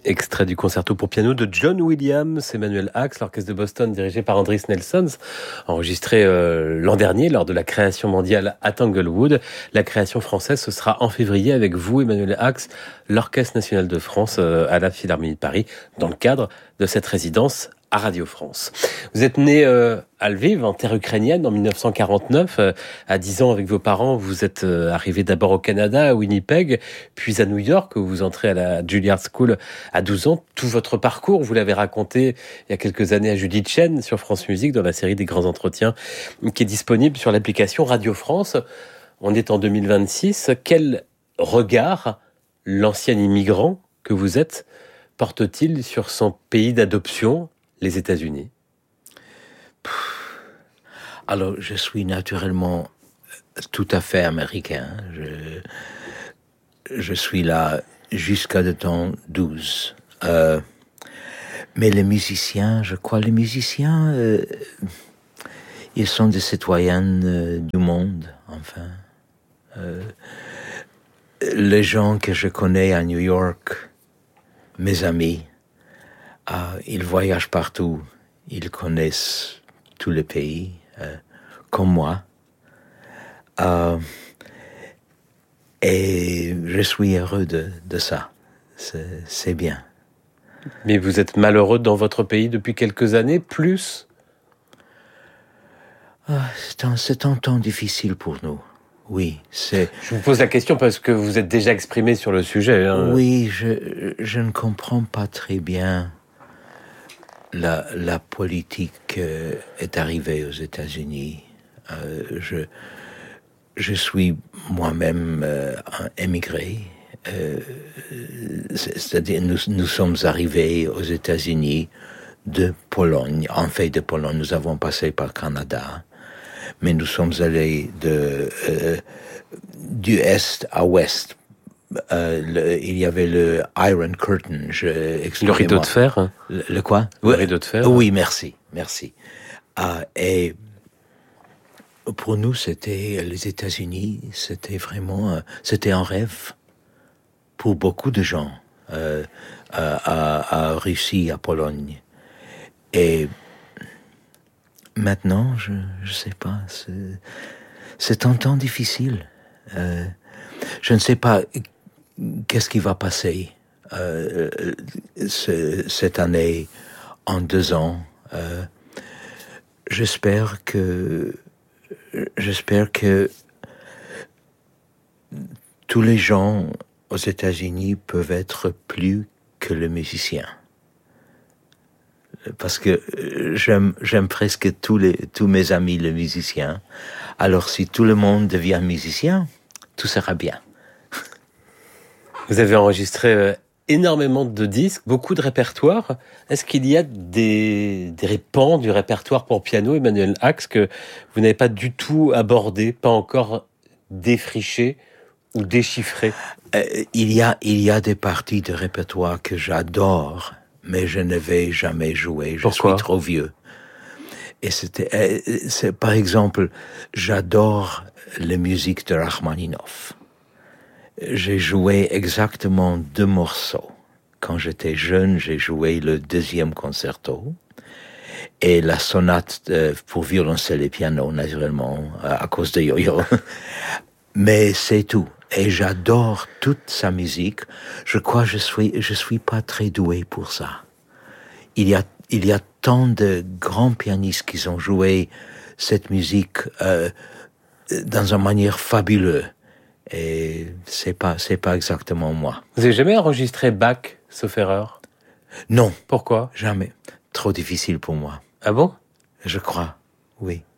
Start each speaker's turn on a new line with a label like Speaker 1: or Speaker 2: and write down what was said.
Speaker 1: Extrait du concerto pour piano de John Williams, Emanuel Ax, l'orchestre de Boston dirigé par Andris Nelsons, enregistré l'an dernier lors de la création mondiale à Tanglewood. La création française, ce sera en février avec vous, Emanuel Ax, l'Orchestre national de France à la Philharmonie de Paris, dans le cadre de cette résidence à Radio France. Vous êtes né à Lviv, en terre ukrainienne, en 1949. À 10 ans, avec vos parents, vous êtes arrivé d'abord au Canada, à Winnipeg, puis à New York, où vous entrez à la Juilliard School à 12 ans. Tout votre parcours, vous l'avez raconté il y a quelques années à Judith Chen sur France Musique, dans la série des grands entretiens, qui est disponible sur l'application Radio France. On est en 2026. Quel regard l'ancien immigrant que vous êtes porte-t-il sur son pays d'adoption, les États-Unis?
Speaker 2: Alors, je suis naturellement tout à fait américain. Je suis là jusqu'à le temps 12. Mais les musiciens, je crois, ils sont des citoyens du monde, enfin. Les gens que je connais à New York, mes amis, ils voyagent partout, ils connaissent tous les pays, comme moi. Et je suis heureux de ça. C'est bien.
Speaker 1: Mais vous êtes malheureux dans votre pays depuis quelques années, plus?
Speaker 2: C'est un temps difficile pour nous. Oui,
Speaker 1: Je vous pose la question parce que vous êtes déjà exprimé sur le sujet.
Speaker 2: Oui, je ne comprends pas très bien. La politique est arrivée aux États-Unis. Je suis moi-même un émigré. C'est-à-dire, nous sommes arrivés aux États-Unis de Pologne. En fait, de Pologne, nous avons passé par Canada. Mais nous sommes allés du est à ouest. Il y avait le Iron Curtain.
Speaker 1: Le rideau de fer.
Speaker 2: Le quoi?
Speaker 1: Le rideau de fer.
Speaker 2: Oui, merci. Et pour nous, c'était les États-Unis. C'était vraiment, c'était un rêve pour beaucoup de gens à Russie, à Pologne. Et maintenant, je sais pas. C'est un temps difficile. Je ne sais pas qu'est-ce qui va passer cette année, en 2 ans. J'espère que tous les gens aux États-Unis peuvent être plus que les musiciens. Parce que j'aime presque tous mes amis les musiciens. Alors si tout le monde devient musicien, tout sera bien.
Speaker 1: Vous avez enregistré énormément de disques, beaucoup de répertoires. Est-ce qu'il y a des pans du répertoire pour piano, Emanuel Ax, que vous n'avez pas du tout abordé, pas encore défriché ou déchiffré?
Speaker 2: Il y a des parties de répertoire que j'adore, mais je ne vais jamais jouer.
Speaker 1: Pourquoi?
Speaker 2: Suis trop vieux. Et par exemple, j'adore les musiques de Rachmaninoff. J'ai joué exactement 2 morceaux. Quand j'étais jeune, j'ai joué le 2e concerto et la sonate pour violoncelle et piano, naturellement, à cause de Yo-Yo. Mais c'est tout. Et j'adore toute sa musique. Je crois que je suis pas très doué pour ça. Il y a tant de grands pianistes qui ont joué cette musique dans une manière fabuleuse. Et c'est pas exactement moi.
Speaker 1: Vous n'avez jamais enregistré Bach, sauf erreur?
Speaker 2: Non.
Speaker 1: Pourquoi?
Speaker 2: Jamais. Trop difficile pour moi.
Speaker 1: Ah bon?
Speaker 2: Je crois, oui.